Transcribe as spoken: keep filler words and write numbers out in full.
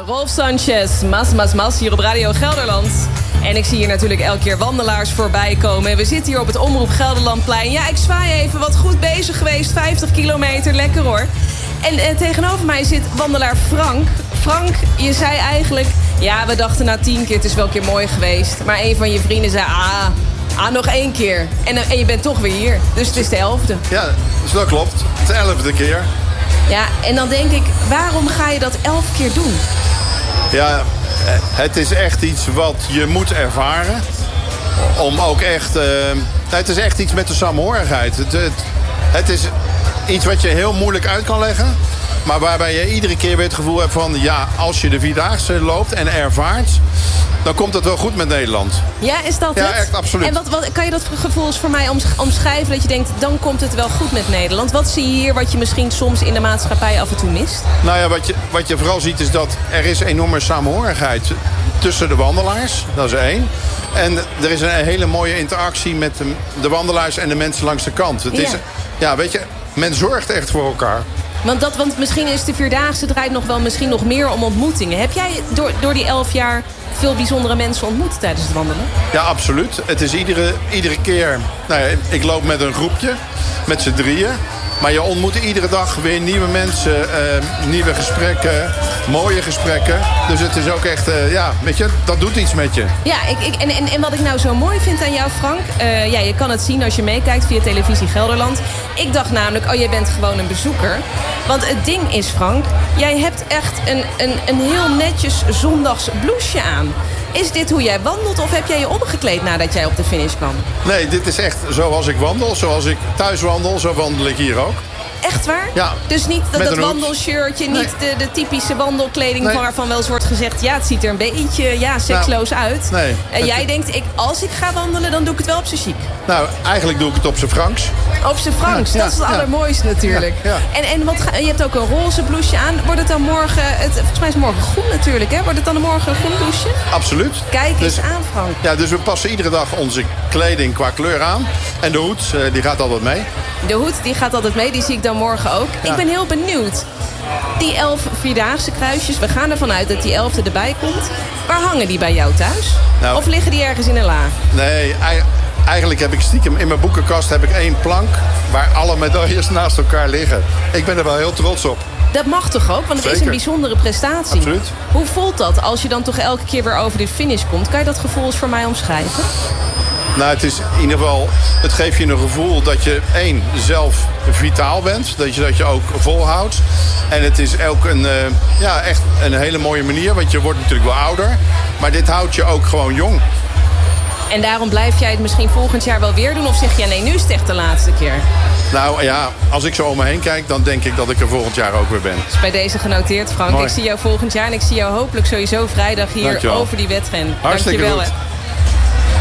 Rolf Sanchez, Mas Mas Mas hier op Radio Gelderland. En ik zie hier natuurlijk elke keer wandelaars voorbij komen. We zitten hier op het Omroep Gelderlandplein. Ja, ik zwaai even, wat goed bezig geweest. vijftig kilometer, lekker hoor. En eh, tegenover mij zit wandelaar Frank. Frank, je zei eigenlijk... Ja, we dachten na tien keer, het is wel een keer mooi geweest. Maar een van je vrienden zei... Ah, ah nog één keer. En, uh, en je bent toch weer hier. Dus het is de elfde. Ja, dus dat klopt. De elfde keer. Ja, en dan denk ik, waarom ga je dat elf keer doen? Ja, het is echt iets wat je moet ervaren. Om ook echt... Uh, het is echt iets met de saamhorigheid. Het, het, het is iets wat je heel moeilijk uit kan leggen. Maar waarbij je iedere keer weer het gevoel hebt van... ja, als je de Vierdaagse loopt en ervaart... dan komt het wel goed met Nederland. Ja, is dat ja, het? Ja, echt, absoluut. En wat, wat, kan je dat gevoel eens voor mij omschrijven... dat je denkt, dan komt het wel goed met Nederland? Wat zie je hier wat je misschien soms in de maatschappij af en toe mist? Nou ja, wat je, wat je vooral ziet is dat er is enorme saamhorigheid tussen de wandelaars. Dat is één. En er is een hele mooie interactie met de, de wandelaars en de mensen langs de kant. Het ja. is, ja, weet je, men zorgt echt voor elkaar. Want, dat, want misschien is de Vierdaagse draait nog wel misschien nog meer om ontmoetingen. Heb jij door, door die elf jaar veel bijzondere mensen ontmoet tijdens het wandelen? Ja, absoluut. Het is iedere, iedere keer... Nou ja, ik loop met een groepje, met z'n drieën. Maar je ontmoet iedere dag weer nieuwe mensen, uh, nieuwe gesprekken, mooie gesprekken. Dus het is ook echt, uh, ja, weet je, dat doet iets met je. Ja, ik, ik, en, en, en wat ik nou zo mooi vind aan jou, Frank... Uh, ja, je kan het zien als je meekijkt via televisie Gelderland. Ik dacht namelijk, oh, jij bent gewoon een bezoeker. Want het ding is, Frank, jij hebt echt een, een, een heel netjes zondags blouseje aan. Is dit hoe jij wandelt of heb jij je omgekleed nadat jij op de finish kwam? Nee, dit is echt zoals ik wandel. Zoals ik thuis wandel, zo wandel ik hier ook. Echt waar? Ja. Dus niet dat, dat wandelshirtje, nee. niet de, de typische wandelkleding... Nee. waarvan wel eens wordt gezegd... ja, het ziet er een beetje ja, seksloos nou, uit. Nee. En jij denkt, ik, als ik ga wandelen, dan doe ik het wel op z'n chic. Nou, eigenlijk doe ik het op z'n Franks. Op z'n Franks, ja, dat is het ja, allermooiste natuurlijk. Ja, ja. En, en wat, je hebt ook een roze blouseje aan. Wordt het dan morgen... Het, volgens mij is het morgen groen natuurlijk, hè? Wordt het dan morgen een groen blouseje? Absoluut. Kijk eens dus, aan, Frank. Ja, dus we passen iedere dag onze kleding qua kleur aan. En de hoed, die gaat altijd mee. De hoed, die gaat altijd mee. Die zie ik dan morgen ook. Ja. Ik ben heel benieuwd. Die elf Vierdaagse kruisjes, we gaan ervan uit dat die elfde erbij komt. Waar hangen die bij jou thuis? Nou, of liggen die ergens in een la? Nee, eigenlijk heb ik stiekem in mijn boekenkast heb ik één plank... waar alle medailles naast elkaar liggen. Ik ben er wel heel trots op. Dat mag toch ook? Want het Zeker. is een bijzondere prestatie. Absoluut. Hoe voelt dat als je dan toch elke keer weer over de finish komt? Kan je dat gevoel eens voor mij omschrijven? Nou, het is in ieder geval... Het geeft je een gevoel dat je, één, zelf vitaal bent. Dat je dat je ook volhoudt. En het is ook een, uh, ja, echt een hele mooie manier. Want je wordt natuurlijk wel ouder. Maar dit houdt je ook gewoon jong. En daarom blijf jij het misschien volgend jaar wel weer doen? Of zeg je, nee, nu is het echt de laatste keer? Nou ja, als ik zo om me heen kijk... dan denk ik dat ik er volgend jaar ook weer ben. Dus bij deze genoteerd, Frank. Mooi. Ik zie jou volgend jaar en ik zie jou hopelijk sowieso vrijdag hier. Dankjewel. Over die wedren. Hartstikke Dankjewel. goed.